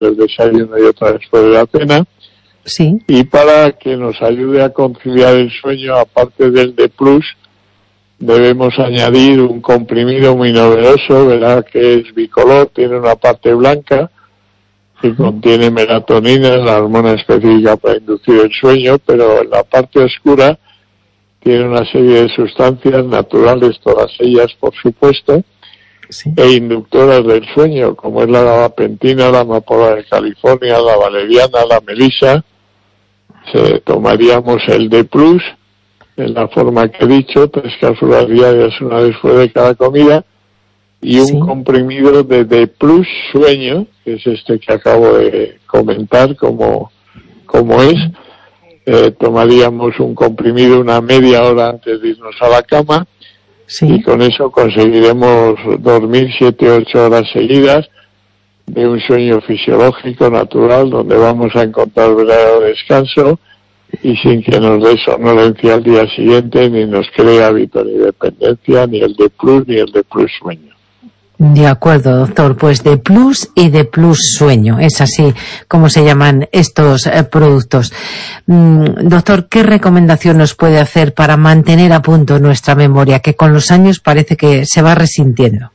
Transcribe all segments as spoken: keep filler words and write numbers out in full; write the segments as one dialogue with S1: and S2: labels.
S1: del desayuno y otra después de la cena.
S2: Sí.
S1: Y para que nos ayude a conciliar el sueño, aparte del D plus, debemos añadir un comprimido muy novedoso, ¿verdad? Que es bicolor, tiene una parte blanca que contiene melatonina, la hormona específica para inducir el sueño, pero en la parte oscura tiene una serie de sustancias naturales, todas ellas por supuesto, sí, e inductoras del sueño, como es la gabapentina, la amapola de California, la valeriana, la melisa. Se tomaríamos el D plus, en la forma que he dicho, tres cápsulas diarias, una después de cada comida, y un sí. comprimido de D plus sueño, que es este que acabo de comentar como, como es. Eh, tomaríamos un comprimido una media hora antes de irnos a la cama, sí. y con eso conseguiremos dormir siete o ocho horas seguidas de un sueño fisiológico natural, donde vamos a encontrar verdadero descanso y sin que nos dé somnolencia al día siguiente, ni nos cree hábito ni dependencia, ni el D plus ni el D plus sueño.
S2: De acuerdo, doctor. Pues D plus y D plus sueño. Es así como se llaman estos eh, productos. Mm, doctor, ¿qué recomendación nos puede hacer para mantener a punto nuestra memoria, que con los años parece que se va resintiendo?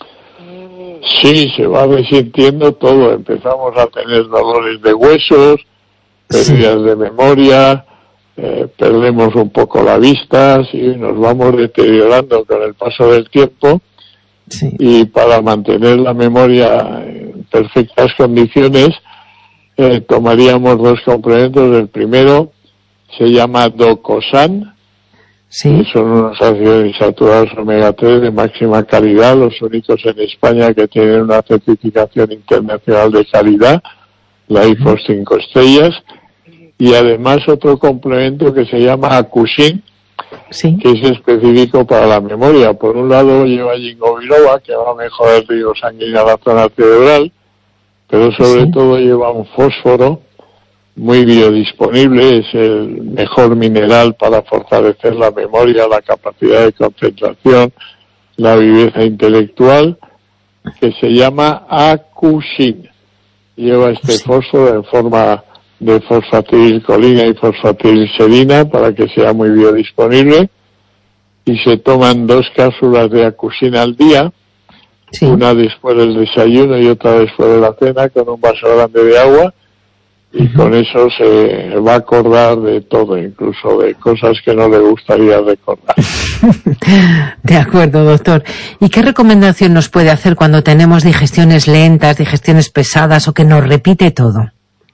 S1: Sí, se va resintiendo todo. Empezamos a tener dolores de huesos, pérdidas sí. de memoria, eh, perdemos un poco la vista, sí, nos vamos deteriorando con el paso del tiempo. Sí. Y para mantener la memoria en perfectas condiciones, eh, tomaríamos dos complementos. El primero se llama Docosan, sí. que son unos ácidos insaturados omega tres de máxima calidad, los únicos en España que tienen una certificación internacional de calidad, la I F O S cinco estrellas, y además otro complemento que se llama Acusin, sí. que es específico para la memoria. Por un lado lleva ginkgo biloba, que va a mejorar el riego sanguíneo a la zona cerebral, pero sobre sí. todo lleva un fósforo muy biodisponible, es el mejor mineral para fortalecer la memoria, la capacidad de concentración, la viveza intelectual, que se llama Acusin. Lleva este sí. fósforo en forma de fosfatilcolina y fosfatilserina para que sea muy biodisponible, y se toman dos cápsulas de Acusin al día, sí. una después del desayuno y otra después de la cena, con un vaso grande de agua, y uh-huh. con eso se va a acordar de todo, incluso de cosas que no le gustaría recordar.
S2: De acuerdo, doctor. ¿Y qué recomendación nos puede hacer cuando tenemos digestiones lentas, digestiones pesadas o que nos repite todo?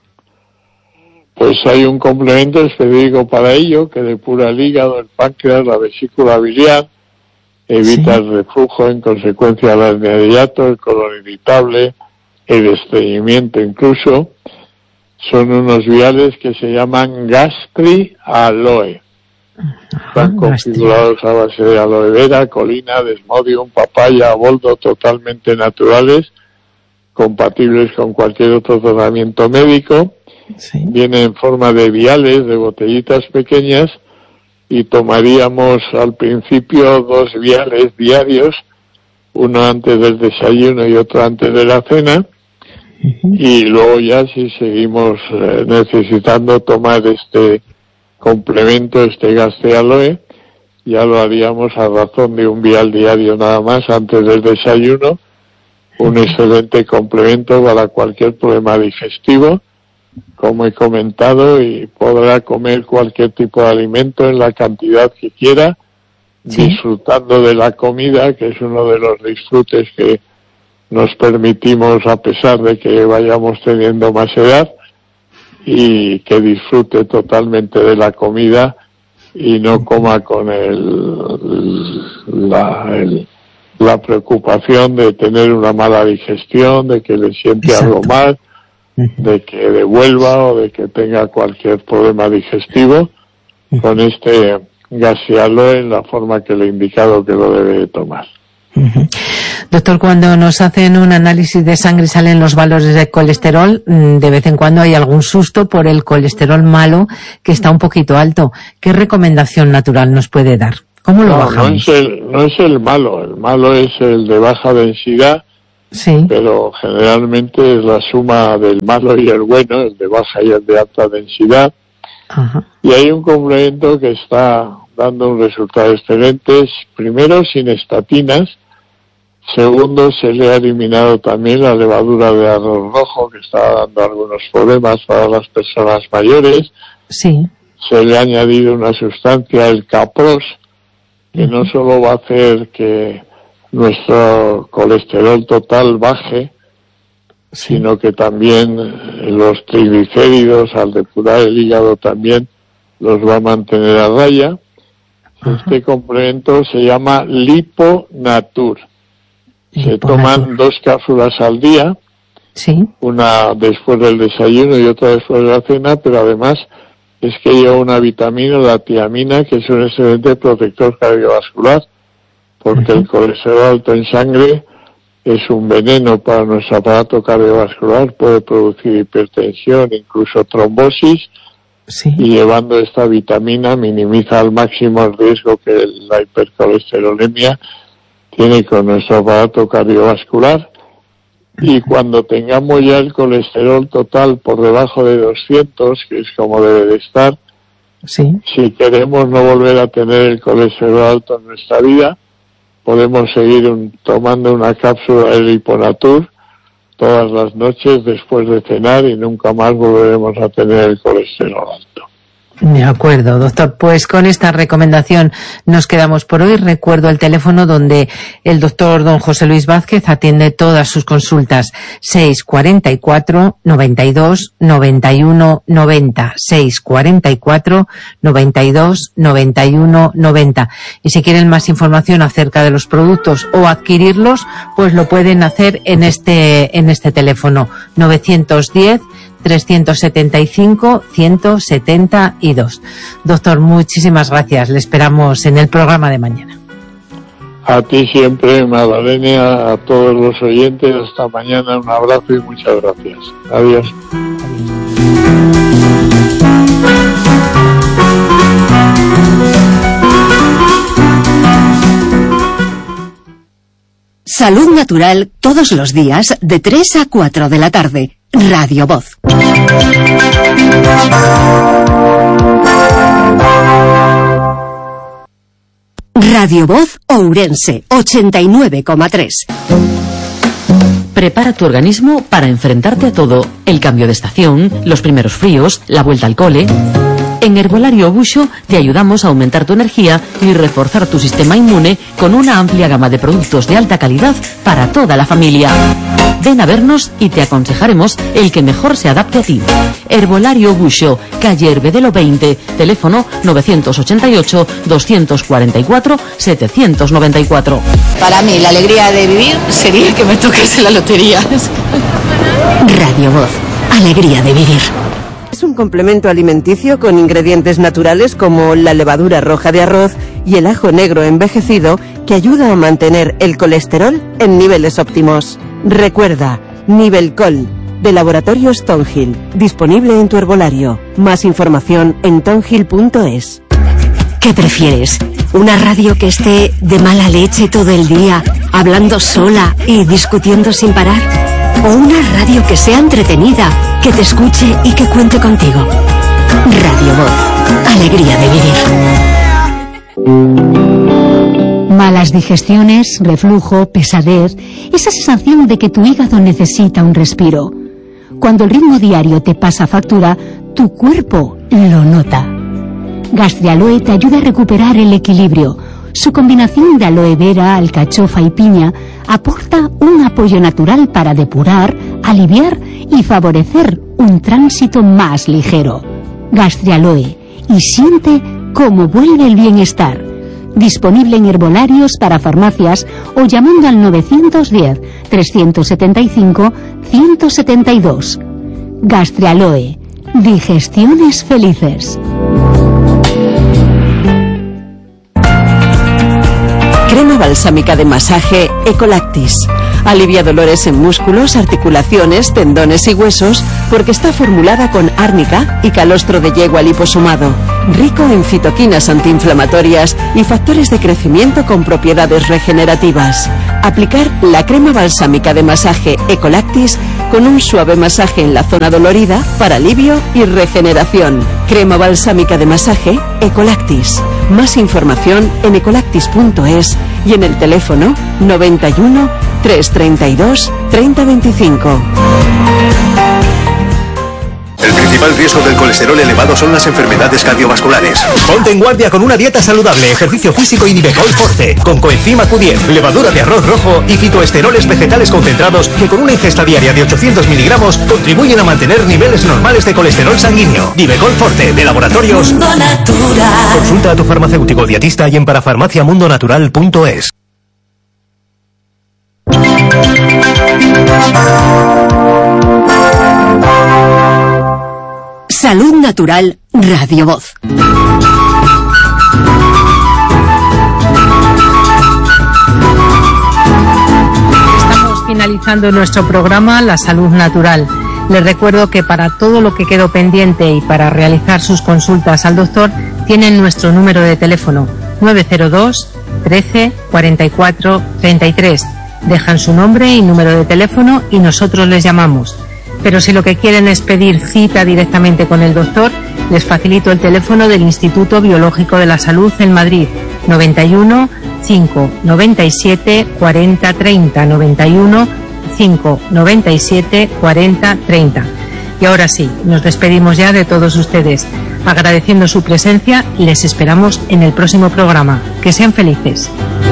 S1: Pues hay un complemento específico para ello, que depura el hígado, el páncreas, la vesícula biliar, evita sí. el reflujo, en consecuencia de la hernia de hiato, el colon irritable, el estreñimiento incluso. Son unos viales que se llaman Gastri Aloe. Están configurados a base de aloe vera, colina, desmodium, papaya, boldo, totalmente naturales, compatibles con cualquier otro tratamiento médico. Sí. Viene en forma de viales, de botellitas pequeñas, y tomaríamos al principio dos viales diarios, uno antes del desayuno y otro antes de la cena, uh-huh. y luego ya si seguimos eh, necesitando tomar este complemento, este Gastri Aloe, ya lo haríamos a razón de un vial diario nada más antes del desayuno, un uh-huh. excelente complemento para cualquier problema digestivo, como he comentado, y podrá comer cualquier tipo de alimento en la cantidad que quiera, ¿sí? disfrutando de la comida, que es uno de los disfrutes que nos permitimos a pesar de que vayamos teniendo más edad, y que disfrute totalmente de la comida y no coma con el, la, el, la preocupación de tener una mala digestión, de que le siente Exacto. algo mal, de que devuelva o de que tenga cualquier problema digestivo. Con este Gastri Aloe en la forma que le he indicado que lo debe tomar.
S2: Uh-huh. Doctor, cuando nos hacen un análisis de sangre y salen los valores de colesterol, de vez en cuando hay algún susto por el colesterol malo que está un poquito alto. ¿Qué recomendación natural nos puede dar? ¿Cómo lo
S1: no,
S2: bajamos?
S1: No es, el, no es el malo, el malo es el de baja densidad,
S2: Sí.
S1: Pero generalmente es la suma del malo y el bueno, el de baja y el de alta densidad.
S2: Ajá.
S1: Y hay un complemento que está dando un resultado excelente. Primero, sin estatinas. Segundo, se le ha eliminado también la levadura de arroz rojo, que estaba dando algunos problemas para las personas mayores.
S2: Sí.
S1: Se le ha añadido una sustancia, el Capros, que no solo va a hacer que nuestro colesterol total baje,
S2: Sí.
S1: sino que también los triglicéridos, al depurar el hígado, también los va a mantener a raya.
S2: Ajá.
S1: Este complemento se llama Liponatur. Se
S2: Liponatur.
S1: toman dos cápsulas al día,
S2: Sí.
S1: una después del desayuno y otra después de la cena, pero además es que lleva una vitamina, la tiamina, que es un excelente protector cardiovascular, porque
S2: Ujú.
S1: el colesterol alto en sangre es un veneno para nuestro aparato cardiovascular, puede producir hipertensión, incluso trombosis,
S2: Sí.
S1: y llevando esta vitamina minimiza al máximo el riesgo que la hipercolesterolemia tiene con nuestro aparato cardiovascular. Y cuando tengamos ya el colesterol total por debajo de doscientos, que es como debe de estar,
S2: Sí.
S1: si queremos no volver a tener el colesterol alto en nuestra vida, podemos seguir un, tomando una cápsula de Liponatur todas las noches después de cenar y nunca más volveremos a tener el colesterol alto.
S2: De acuerdo, doctor. Pues con esta recomendación nos quedamos por hoy. Recuerdo el teléfono donde el doctor don José Luis Vázquez atiende todas sus consultas. seis cuarenta y cuatro, noventa y dos, noventa y uno, noventa. seis cuarenta y cuatro, noventa y dos, noventa y uno, noventa. Y si quieren más información acerca de los productos o adquirirlos, pues lo pueden hacer en este, en este teléfono. novecientos diez, trescientos setenta y cinco, ciento setenta y dos. Doctor, muchísimas gracias. Le esperamos en el programa de mañana.
S1: A ti siempre, Magdalena, a todos los oyentes. Hasta mañana. Un abrazo y muchas gracias. Adiós.
S3: Salud Natural todos los días de tres a cuatro de la tarde. Radio Voz. Radio Voz Ourense, ochenta y nueve coma tres.
S4: Prepara tu organismo para enfrentarte a todo. El cambio de estación, los primeros fríos, la vuelta al cole. En Herbolario Busho te ayudamos a aumentar tu energía y reforzar tu sistema inmune con una amplia gama de productos de alta calidad para toda la familia. Ven a vernos y te aconsejaremos el que mejor se adapte a ti. Herbolario Busho, calle Herbedelo veinte, teléfono novecientos ochenta y ocho, doscientos cuarenta y cuatro, setecientos noventa y cuatro.
S5: Para mí, la alegría de vivir sería que me tocase la lotería.
S3: Radio Voz, alegría de vivir.
S6: Es un complemento alimenticio con ingredientes naturales como la levadura roja de arroz y el ajo negro envejecido que ayuda a mantener el colesterol en niveles óptimos. Recuerda, Nivelcol, de Laboratorios Tonhill, disponible en tu herbolario. Más información en tonhill punto es.
S3: ¿Qué prefieres? ¿Una radio que esté de mala leche todo el día, hablando sola y discutiendo sin parar? ¿O una radio que sea entretenida, que te escuche y que cuente contigo? Radio Voz, alegría de vivir.
S7: Malas digestiones, reflujo, pesadez, esa sensación de que tu hígado necesita un respiro. Cuando el ritmo diario te pasa factura, tu cuerpo lo nota. Gastrialoe te ayuda a recuperar el equilibrio. Su combinación de aloe vera, alcachofa y piña aporta un apoyo natural para depurar, aliviar y favorecer un tránsito más ligero. Gastrialoe, y siente cómo vuelve el bienestar. Disponible en herbolarios para farmacias o llamando al novecientos diez, trescientos setenta y cinco, ciento setenta y dos. Gastrialoe, digestiones felices.
S6: Crema balsámica de masaje Ecolactis. Alivia dolores en músculos, articulaciones, tendones y huesos porque está formulada con árnica y calostro de yegua liposomado. rico en citoquinas antiinflamatorias y factores de crecimiento con propiedades regenerativas. Aplicar la crema balsámica de masaje Ecolactis con un suave masaje en la zona dolorida para alivio y regeneración. Crema balsámica de masaje Ecolactis. Más información en ecolactis punto es y en el teléfono noventa y uno, trescientos treinta y dos, treinta veinticinco.
S8: El principal riesgo del colesterol elevado son las enfermedades cardiovasculares. Ponte en guardia con una dieta saludable, ejercicio físico y Nivecol Forte, con coenzima Q diez, levadura de arroz rojo y fitoesteroles vegetales concentrados que con una ingesta diaria de ochocientos miligramos contribuyen a mantener niveles normales de colesterol sanguíneo. Nivecol Forte, de Laboratorios Mundo Natural. Consulta a tu farmacéutico dietista y en parafarmacia mundo natural punto es.
S3: Salud Natural, Radio Voz.
S2: Estamos finalizando nuestro programa La Salud Natural. Les recuerdo que para todo lo que quedó pendiente y para realizar sus consultas al doctor, tienen nuestro número de teléfono nueve cero dos, trece, cuarenta y cuatro, treinta y tres. Dejan su nombre y número de teléfono y nosotros les llamamos. Pero si lo que quieren es pedir cita directamente con el doctor, les facilito el teléfono del Instituto Biológico de la Salud en Madrid, noventa y uno, cinco, noventa y siete, cuarenta, treinta, noventa y uno, cinco, noventa y siete, cuarenta, treinta. Y ahora sí, nos despedimos ya de todos ustedes. Agradeciendo su presencia, les esperamos en el próximo programa. Que sean felices.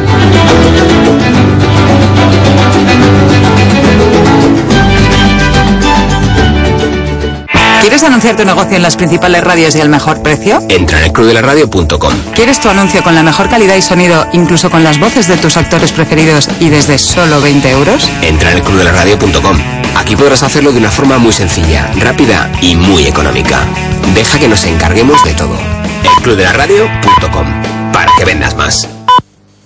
S5: ¿Quieres anunciar tu negocio en las principales radios y al mejor precio?
S9: Entra en el club de la radio punto com.
S5: ¿Quieres tu anuncio con la mejor calidad y sonido, incluso con las voces de tus actores preferidos y desde solo veinte euros?
S9: Entra en el club de la radio punto com. Aquí podrás hacerlo de una forma muy sencilla, rápida y muy económica. Deja que nos encarguemos de todo. el club de la radio punto com. Para que vendas más.